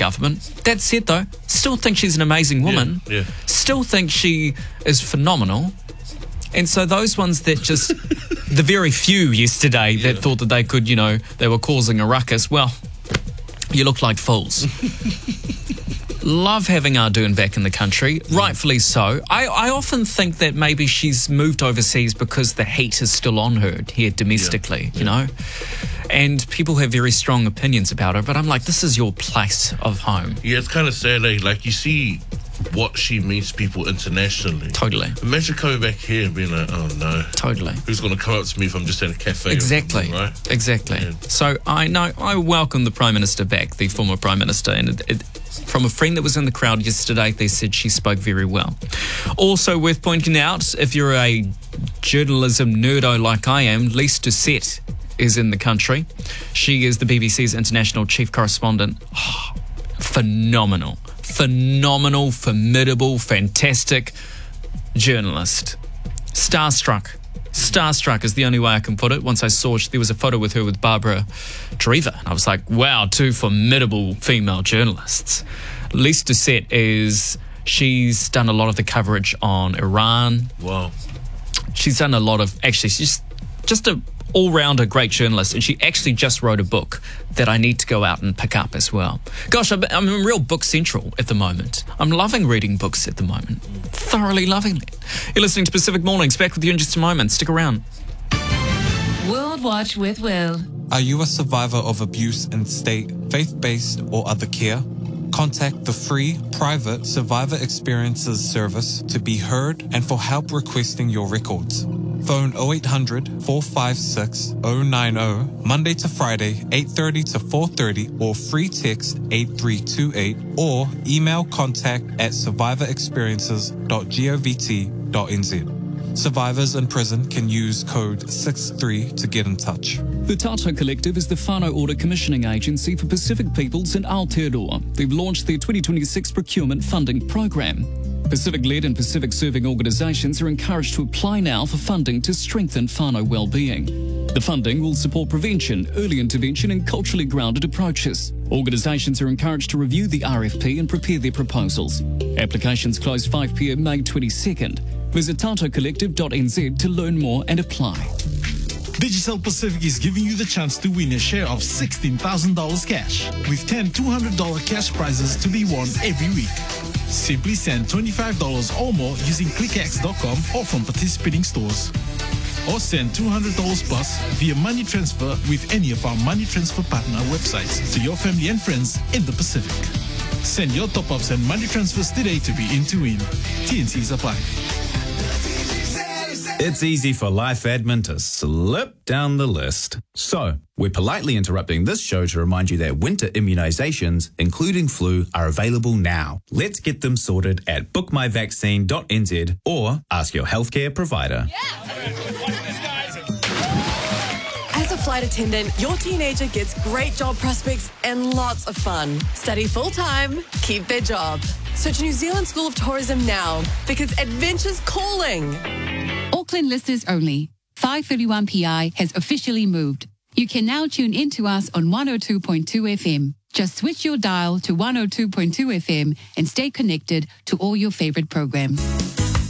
government. That said, though, still think she's an amazing woman. Yeah. Still think she is phenomenal. And so those ones that just, the very few yesterday that thought that they could, they were causing a ruckus, well, you look like fools. Love having Ardern back in the country, rightfully so. I often think that maybe she's moved overseas because the heat is still on her here domestically, you know? And people have very strong opinions about her, but I'm like, this is your place of home. Yeah, it's kind of sad, eh? Like, you see what she means to people internationally. Totally. Imagine coming back here and being like, oh no. Totally. Who's going to come up to me if I'm just at a cafe? Exactly. Right? Exactly. Yeah. So I welcome the Prime Minister back, the former Prime Minister, and from a friend that was in the crowd yesterday, they said she spoke very well. Also worth pointing out, if you're a journalism nerdo like I am, Lise Doucette is in the country. She is the BBC's international chief correspondent. Oh, phenomenal, formidable, fantastic journalist. Starstruck is the only way I can put it. Once I saw there was a photo with her with Barbara Drever, and I was like, wow, two formidable female journalists. Lise Doucette she's done a lot of the coverage on Iran. Wow. She's done a lot of, actually, she's just a all-rounder great journalist, and she actually just wrote a book that I need to go out and pick up as well. Gosh, I'm in real book central at the moment. I'm loving reading books at the moment. Thoroughly loving it. You're listening to Pacific Mornings. Back with you in just a moment. Stick around. World Watch with Will. Are you a survivor of abuse in state, faith-based, or other care? Contact the free, private Survivor Experiences service to be heard and for help requesting your records. Phone 0800 456 090 Monday to Friday, 8:30 to 4:30, or free text 8328, or email contact@survivorexperiences.govt.nz. Survivors in prison can use code 63 to get in touch. The Tato Collective is the whānau order commissioning agency for Pacific peoples in Aotearoa. They've launched their 2026 procurement funding program. Pacific-led and Pacific-serving organisations are encouraged to apply now for funding to strengthen whānau well-being. The funding will support prevention, early intervention and culturally grounded approaches. Organisations are encouraged to review the RFP and prepare their proposals. Applications close 5 p.m. May 22nd. Visit tatocollective.nz to learn more and apply. Digicel Pacific is giving you the chance to win a share of $16,000 cash, with 10 $200 cash prizes to be won every week. Simply send $25 or more using clickx.com or from participating stores. Or send $200 plus via money transfer with any of our money transfer partner websites to your family and friends in the Pacific. Send your top-ups and money transfers today to be in to win. TNCs apply. It's easy for life admin to slip down the list. So, we're politely interrupting this show to remind you that winter immunisations, including flu, are available now. Let's get them sorted at bookmyvaccine.nz or ask your healthcare provider. As a flight attendant, your teenager gets great job prospects and lots of fun. Study full-time, keep their job. So to New Zealand School of Tourism now, because adventure's calling. Auckland listeners only. 531 PI has officially moved. You can now tune in to us on 102.2 FM. Just switch your dial to 102.2 FM and stay connected to all your favorite programs.